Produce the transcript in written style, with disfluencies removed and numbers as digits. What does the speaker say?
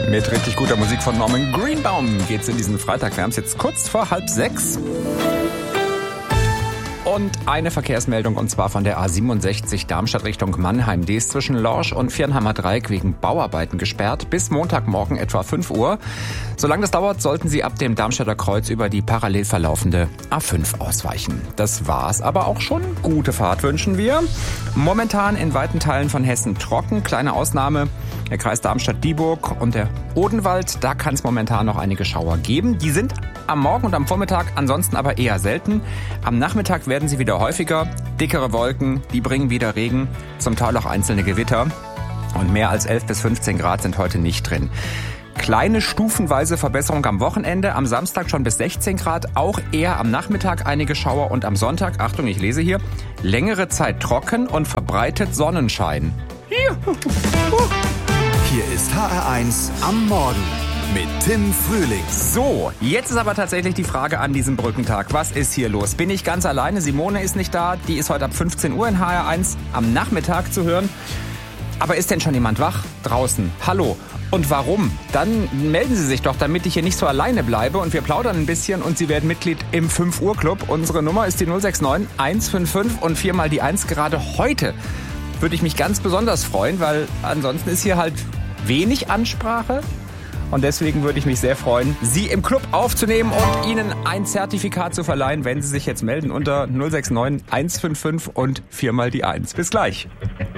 Mit richtig guter Musik von Norman Greenbaum geht's in diesen Freitag. Wir haben es jetzt kurz vor 5:30. Und eine Verkehrsmeldung, und zwar von der A67 Darmstadt Richtung Mannheim. Die ist zwischen Lorsch und Viernheimer Dreieck wegen Bauarbeiten gesperrt bis Montagmorgen etwa 5 Uhr. Solange das dauert, sollten Sie ab dem Darmstädter Kreuz über die parallel verlaufende A5 ausweichen. Das war's aber auch schon. Gute Fahrt wünschen wir. Momentan in weiten Teilen von Hessen trocken. Kleine Ausnahme, der Kreis Darmstadt-Dieburg und der Odenwald. Da kann es momentan noch einige Schauer geben. Die sind am Morgen und am Vormittag ansonsten aber eher selten. Am Nachmittag werden sie wieder häufiger. Dickere Wolken, die bringen wieder Regen, zum Teil auch einzelne Gewitter. Und mehr als 11 bis 15 Grad sind heute nicht drin. Kleine stufenweise Verbesserung am Wochenende. Am Samstag schon bis 16 Grad, auch eher am Nachmittag einige Schauer. Und am Sonntag, Achtung, ich lese hier, längere Zeit trocken und verbreitet Sonnenschein. Hier ist HR1 am Morgen mit Tim Frühling. So, jetzt ist aber tatsächlich die Frage an diesem Brückentag. Was ist hier los? Bin ich ganz alleine? Simone ist nicht da. Die ist heute ab 15 Uhr in HR1 am Nachmittag zu hören. Aber ist denn schon jemand wach? Draußen. Hallo. Und warum? Dann melden Sie sich doch, damit ich hier nicht so alleine bleibe. Und wir plaudern ein bisschen und Sie werden Mitglied im 5 Uhr Club. Unsere Nummer ist die 069 155 und 4 mal die 1. Gerade heute würde ich mich ganz besonders freuen, weil ansonsten ist hier halt wenig Ansprache. Und deswegen würde ich mich sehr freuen, Sie im Club aufzunehmen und Ihnen ein Zertifikat zu verleihen, wenn Sie sich jetzt melden unter 069 155 und 4 mal die 1. Bis gleich.